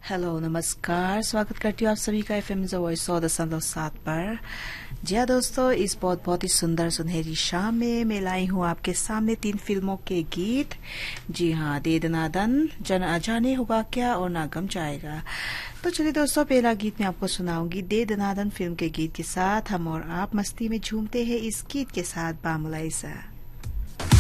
Hello नमस्कार, स्वागत करती हूँ आप सभी का एफएम वॉइस 100.7 पर। जी हाँ दोस्तों, इस बहुत ही सुंदर सुनहरी शाम में मैं लाई हूँ आपके सामने 3 फिल्मों के गीत। जी हाँ, दे दना दन, जाने होगा क्या और ना गम जाएगा। तो चलिए दोस्तों, पहला गीत मैं आपको सुनाऊंगी दे दना दन फिल्म के गीत के साथ। हम और आप मस्ती में झूमते हैं इस गीत के साथ। बामुलाइसा।